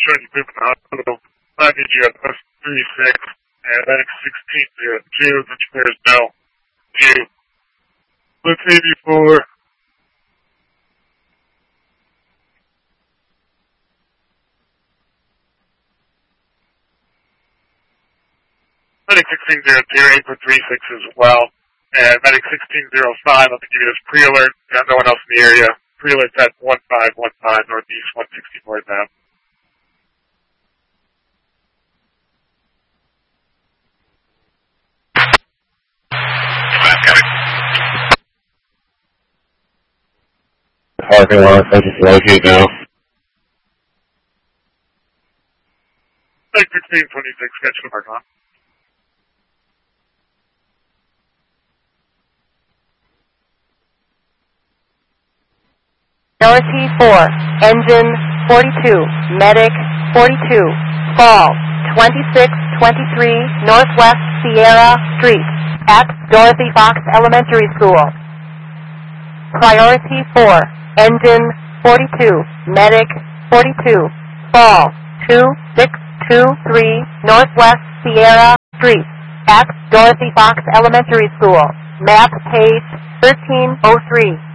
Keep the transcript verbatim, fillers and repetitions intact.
showing you moving to the hospital. I need you at bus three six and medic sixteen zero two, which clears now to Blitz eighty-four. Medic sixteen zero two, aim for three six as well. And medic sixteen zero five, I'll give you this pre-alert. Got no one else in the area. Pre-alert's at one five one five Northeast one sixty-fourth Ave. Parking lot, I just locate now. Medic sixteen twenty-six, catch the parking lot. Priority four, engine forty-two, medic forty-two, fall twenty-six twenty-three Northwest Sierra Street at Dorothy Fox Elementary School. Priority four, engine forty-two, medic forty-two, fall two six two three Northwest Sierra Street at Dorothy Fox Elementary School. Map page thirteen oh three.